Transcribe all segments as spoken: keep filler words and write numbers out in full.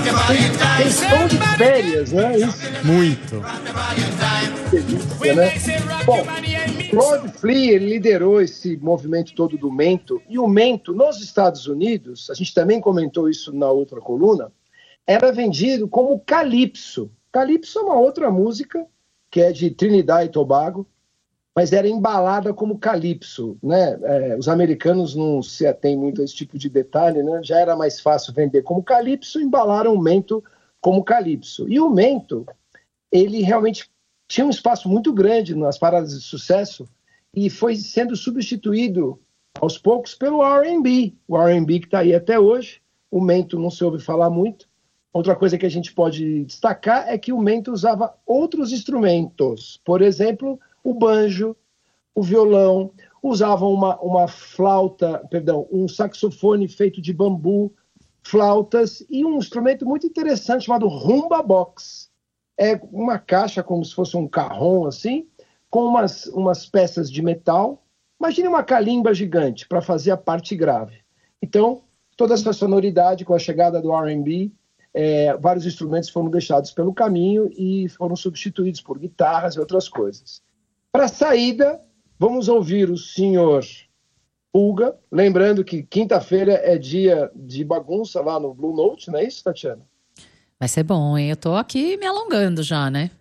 Tem som de férias, né? Isso. Muito. Delícia, né? Bom, Lord Flea, ele liderou esse movimento todo do mento, e o mento, nos Estados Unidos, a gente também comentou isso na outra coluna, era vendido como calypso. Calypso é uma outra música, que é de Trinidad e Tobago, mas era embalada como calypso, né? É, os americanos não se atêm muito a esse tipo de detalhe, né? Já era mais fácil vender como calypso, embalaram o mento como calypso. E o mento, ele realmente tinha um espaço muito grande nas paradas de sucesso e foi sendo substituído aos poucos pelo R and B. O R and B que está aí até hoje, o mento não se ouve falar muito. Outra coisa que a gente pode destacar é que o mento usava outros instrumentos, por exemplo, o banjo, o violão, usavam uma, uma flauta, perdão, um saxofone feito de bambu, flautas e um instrumento muito interessante chamado rumba box. É uma caixa como se fosse um carrom assim, com umas, umas peças de metal. Imagine uma calimba gigante para fazer a parte grave. Então, toda essa sonoridade com a chegada do R and B, é, vários instrumentos foram deixados pelo caminho e foram substituídos por guitarras e outras coisas. Para a saída, vamos ouvir o senhor Pulga, lembrando que quinta-feira é dia de bagunça lá no Blue Note, não é isso, Tatiana? Vai ser bom, hein? Eu tô aqui me alongando já, né?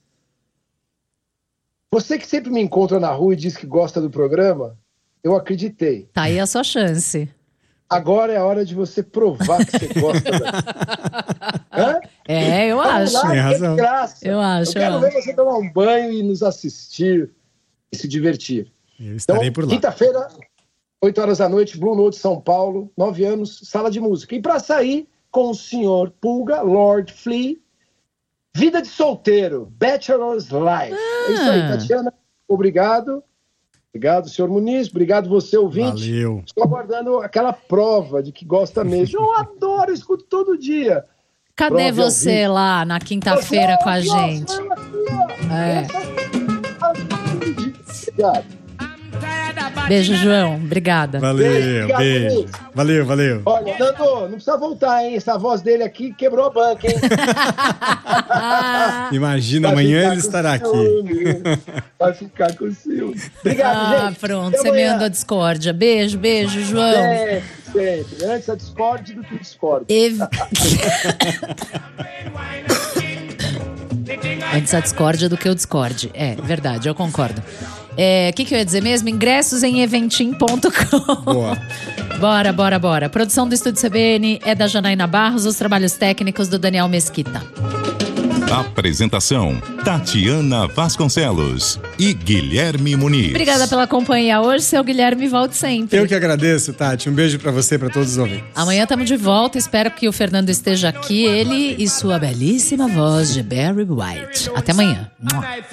Você que sempre me encontra na rua e diz que gosta do programa, eu acreditei. Tá aí a sua chance. Agora é a hora de você provar que você gosta da... Hã? É, eu Vamos acho. lá, Tem razão. graça. Eu acho, Eu quero eu ver acho. você tomar um banho e nos assistir e se divertir. Eu estarei por lá. Quinta-feira, oito horas da noite, Blue Note São Paulo, nove anos, sala de música. E para sair com o senhor Pulga, Lord Flea, Vida de Solteiro, Bachelor's Life. Ah. É isso aí, Tatiana. Obrigado. Obrigado, senhor Muniz. Obrigado você, ouvinte. Valeu. Estou aguardando aquela prova de que gosta mesmo. Eu adoro, eu escuto todo dia. Cadê Prova ao você vivo. lá na quinta-feira com a gente? É. Obrigado. Beijo, João. Obrigada. Valeu, Obrigado, beijo. Luiz. Valeu, valeu. Olha, Nando, não precisa voltar, hein? Essa voz dele aqui quebrou a banca, hein? Imagina, Vai amanhã ficar ele com estará aqui. ciúme. Vai ficar com ciúme. Obrigado, Ah, gente. pronto. Até Você amanhã. me andou a discórdia. Beijo, beijo, João. Sempre, sempre. Antes a Discord do que o Discord. Ev... Antes a discórdia do que o Discord. É, verdade, eu concordo. O é, que, que eu ia dizer mesmo? Ingressos em eventim ponto com. Boa. Bora, bora, bora. Produção do Estúdio C B N é da Janaína Barros, os trabalhos técnicos do Daniel Mesquita. Apresentação: Tatiana Vasconcelos e Guilherme Muniz. Obrigada pela companhia hoje, seu Guilherme, volte sempre. Eu que agradeço, Tati. Um beijo pra você e pra todos os ouvintes. Amanhã estamos de volta, espero que o Fernando esteja aqui, ele e sua belíssima voz de Barry White. Até amanhã. Mua.